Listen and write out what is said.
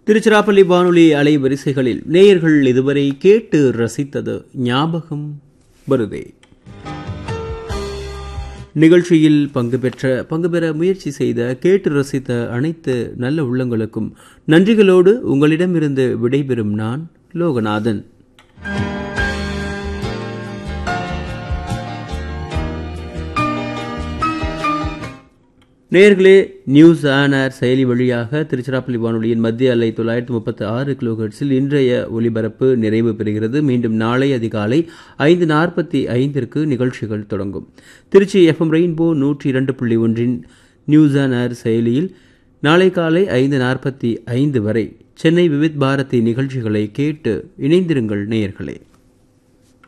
திருச்சிராப்பள்ளி வானொலி அலைவரிசைகளில் நேயர்கள் இதுவரை கேட்டு ரசித்தது ஞாபகம் வருதே. நிகழ்ச்சியில் பங்கு பெற முயற்சி செய்த கேட்டு ரசித்த அனைத்து நல்ல உள்ளங்களுக்கும் நன்றிகளோடு உங்களிடமிருந்து விடைபெறும் நான் லோகநாதன். நேயர்களே, நியூஸ் ஆன் ஏர் செயலி வழியாக திருச்சிராப்பள்ளி வானொலியின் மத்திய அலை 936 கிலோஹெர்ட்ஸில் இன்றைய ஒலிபரப்பு நிறைவு பெறுகிறது. மீண்டும் நாளை அதிகாலை 5:45 நிகழ்ச்சிகள் தொடங்கும். Trichy FM rainbow 102.1 news on air செயலியில் நாளை காலை 5:45 வரை சென்னை விவித் பாரதி நிகழ்ச்சிகளை கேட்டு இணைந்திருங்கள் நேயர்களே.